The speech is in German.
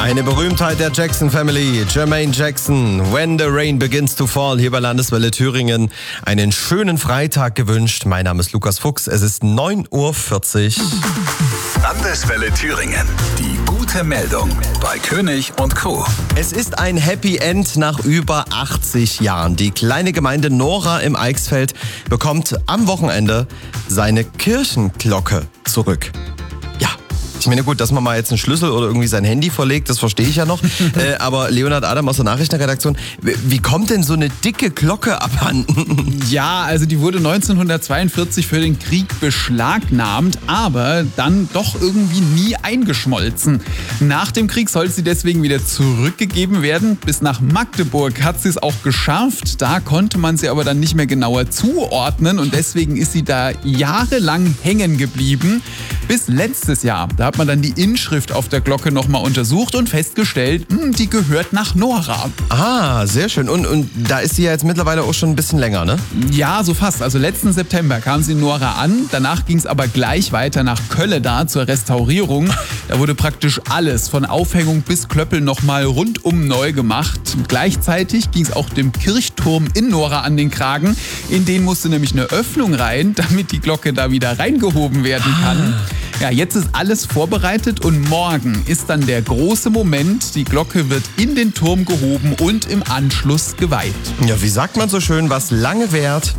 Eine Berühmtheit der Jackson Family, Jermaine Jackson, When the Rain Begins to Fall, hier bei Landeswelle Thüringen. Einen schönen Freitag gewünscht. Mein Name ist Lukas Fuchs, es ist 9:40 Uhr. Landeswelle Thüringen, die gute Meldung bei König und Co. Es ist ein Happy End nach über 80 Jahren. Die kleine Gemeinde Nora im Eichsfeld bekommt am Wochenende seine Kirchenglocke zurück. Ja. Ich meine, gut, dass man mal jetzt einen Schlüssel oder irgendwie sein Handy verlegt, das verstehe ich ja noch. Aber Leonhard Adam aus der Nachrichtenredaktion, wie kommt denn so eine dicke Glocke abhanden? Ja, also die wurde 1942 für den Krieg beschlagnahmt, aber dann doch irgendwie nie eingeschmolzen. Nach dem Krieg soll sie deswegen wieder zurückgegeben werden. Bis nach Magdeburg hat sie es auch geschafft. Da konnte man sie aber dann nicht mehr genauer zuordnen und deswegen ist sie da jahrelang hängen geblieben. Bis letztes Jahr. Da hat man dann die Inschrift auf der Glocke nochmal untersucht und festgestellt, die gehört nach Nora. Ah, sehr schön. Und da ist sie ja jetzt mittlerweile auch schon ein bisschen länger, ne? Ja, so fast. Also letzten September kam sie in Nora an. Danach ging es aber gleich weiter nach Kölleda zur Restaurierung. Da wurde praktisch alles, von Aufhängung bis Klöppel, nochmal rundum neu gemacht. Und gleichzeitig ging es auch dem Kirchturm in Nora an den Kragen. In den musste nämlich eine Öffnung rein, damit die Glocke da wieder reingehoben werden kann. Ja, jetzt ist alles vorbereitet und morgen ist dann der große Moment. Die Glocke wird in den Turm gehoben und im Anschluss geweiht. Ja, wie sagt man so schön, was lange währt,